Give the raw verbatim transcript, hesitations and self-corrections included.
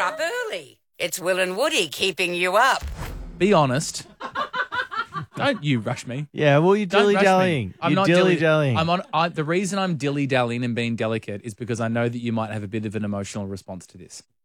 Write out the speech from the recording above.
up early. It's Will and Woody keeping you up. Be honest. Don't you rush me. Yeah, well, you're Don't rush me. dilly-dallying. I'm You're not dilly-dallying. I'm on. I, the reason I'm dilly-dallying and being delicate is because I know that you might have a bit of an emotional response to this.